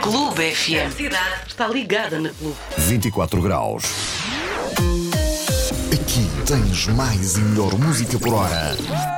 Clube FM. A cidade está ligada na Clube. 24 graus. Aqui tens mais e melhor música por hora.